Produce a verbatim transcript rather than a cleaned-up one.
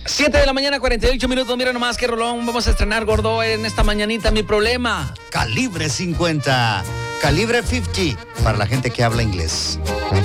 siete de la mañana, cuarenta y ocho minutos. Mira nomás qué rolón vamos a estrenar, gordo, en esta mañanita. Mi problema. Calibre cincuenta. Calibre cincuenta para la gente que habla inglés.